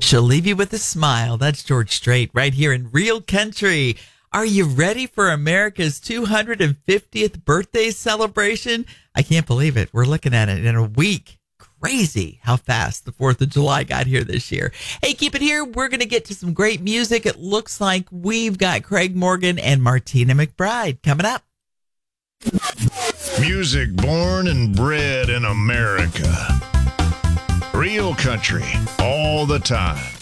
She'll leave you with a smile. That's George Strait right here in Real Country. Are you ready for America's 250th birthday celebration? I can't believe it. We're looking at it in a week. Crazy how fast the 4th of July got here this year. Hey, keep it here. We're going to get to some great music. It looks like we've got Craig Morgan and Martina McBride coming up. Music born and bred in America. Real country all the time.